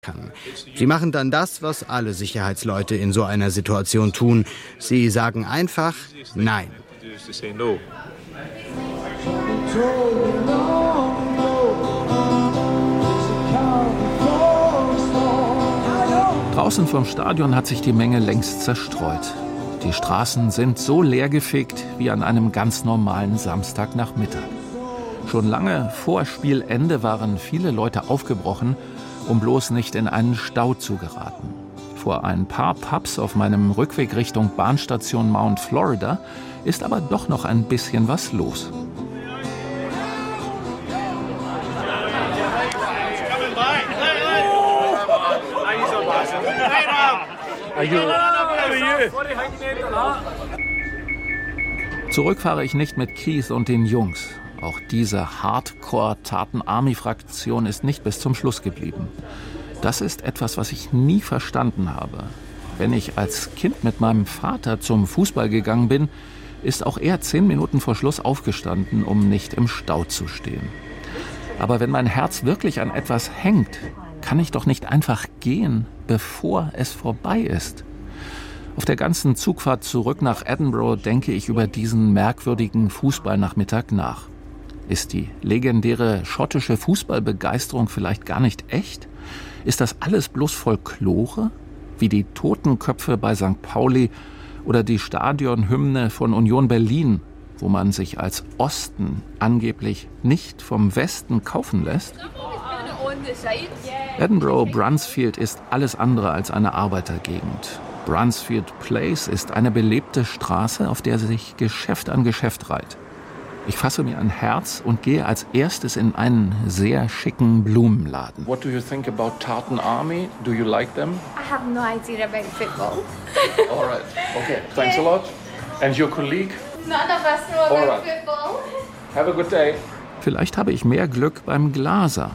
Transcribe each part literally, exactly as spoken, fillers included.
kann. Sie machen dann das, was alle Sicherheitsleute in so einer Situation tun. Sie sagen einfach Nein. Draußen vom Stadion hat sich die Menge längst zerstreut. Die Straßen sind so leergefegt wie an einem ganz normalen Samstagnachmittag. Schon lange vor Spielende waren viele Leute aufgebrochen, um bloß nicht in einen Stau zu geraten. Vor ein paar Pubs auf meinem Rückweg Richtung Bahnstation Mount Florida ist aber doch noch ein bisschen was los. Zurück fahre ich nicht mit Keith und den Jungs. Auch diese Hardcore-Tartan-Army-Fraktion ist nicht bis zum Schluss geblieben. Das ist etwas, was ich nie verstanden habe. Wenn ich als Kind mit meinem Vater zum Fußball gegangen bin, ist auch er zehn Minuten vor Schluss aufgestanden, um nicht im Stau zu stehen. Aber wenn mein Herz wirklich an etwas hängt, kann ich doch nicht einfach gehen, bevor es vorbei ist. Auf der ganzen Zugfahrt zurück nach Edinburgh denke ich über diesen merkwürdigen Fußballnachmittag nach. Ist die legendäre schottische Fußballbegeisterung vielleicht gar nicht echt? Ist das alles bloß Folklore? Wie die Totenköpfe bei Sankt Pauli oder die Stadionhymne von Union Berlin, wo man sich als Osten angeblich nicht vom Westen kaufen lässt? Edinburgh Brunsfield ist alles andere als eine Arbeitergegend. Brunsfield Place ist eine belebte Straße, auf der sich Geschäft an Geschäft reiht. Ich fasse mir ein Herz und gehe als erstes in einen sehr schicken Blumenladen. What do you think about Tartan Army? Do you like them? I have no idea about football. All right. Okay. Thanks a lot. And your colleague? None of us know about right. football. Have a good day. Vielleicht habe ich mehr Glück beim Glaser.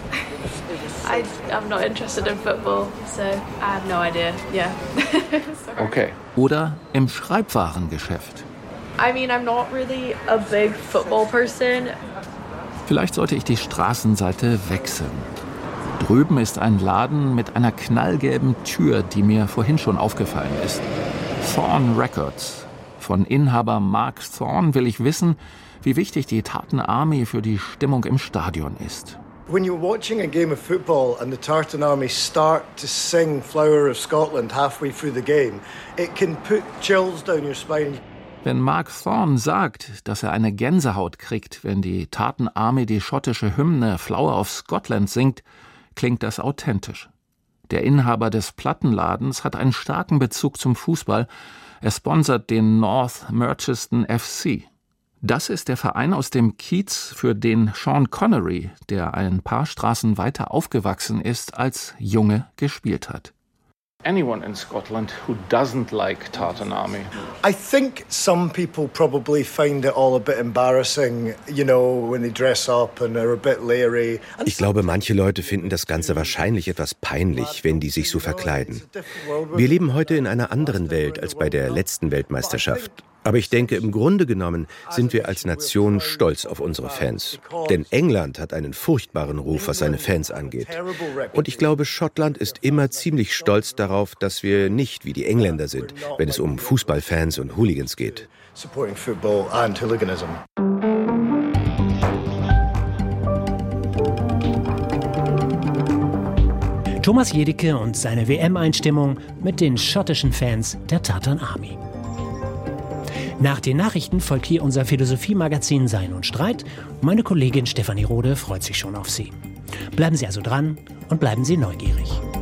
I, I'm not interested in football, so I have no idea. Yeah. Okay. Oder im Schreibwarengeschäft. I mean, I'm not really a big football person. Vielleicht sollte ich die Straßenseite wechseln. Drüben ist ein Laden mit einer knallgelben Tür, die mir vorhin schon aufgefallen ist. Thorn Records. Von Inhaber Mark Thorn will ich wissen, wie wichtig die Tartan Army für die Stimmung im Stadion ist. When you're watching a game of football and the Tartan Army start to sing Flower of Scotland halfway through the game, it can put chills down your spine. Wenn Mark Thorn sagt, dass er eine Gänsehaut kriegt, wenn die Tartan Army die schottische Hymne Flower of Scotland singt, klingt das authentisch. Der Inhaber des Plattenladens hat einen starken Bezug zum Fußball. Er sponsert den North Merchiston F C. Das ist der Verein aus dem Kiez, für den Sean Connery, der ein paar Straßen weiter aufgewachsen ist, als Junge gespielt hat. Anyone in Scotland who doesn't like Tartan Army? I think some people probably find it all a bit embarrassing, you know, when they dress up and are a bit leery. Ich glaube, manche Leute finden das Ganze wahrscheinlich etwas peinlich, wenn die sich so verkleiden. Wir leben heute in einer anderen Welt als bei der letzten Weltmeisterschaft. Aber ich denke, im Grunde genommen sind wir als Nation stolz auf unsere Fans. Denn England hat einen furchtbaren Ruf, was seine Fans angeht. Und ich glaube, Schottland ist immer ziemlich stolz darauf, dass wir nicht wie die Engländer sind, wenn es um Fußballfans und Hooligans geht. Thomas Jedicke und seine W M-Einstimmung mit den schottischen Fans der Tartan Army. Nach den Nachrichten folgt hier unser Philosophie-Magazin Sein und Streit. Meine Kollegin Stefanie Rode freut sich schon auf Sie. Bleiben Sie also dran und bleiben Sie neugierig.